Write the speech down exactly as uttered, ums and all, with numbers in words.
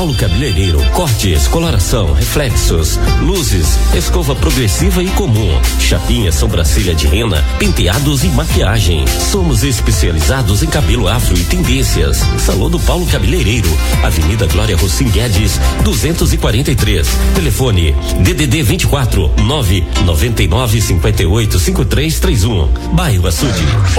Paulo Cabeleireiro, cortes, coloração, reflexos, luzes, escova progressiva e comum, chapinha, sobrancelha de rena, penteados e maquiagem. Somos especializados em cabelo afro e tendências. Salão do Paulo Cabeleireiro, Avenida Glória Rossim Guedes, duzentos e quarenta e três. Telefone D D D vinte e quatro, nove nove nove, cinquenta e oito, cinquenta e três trinta e um. Bairro Açude.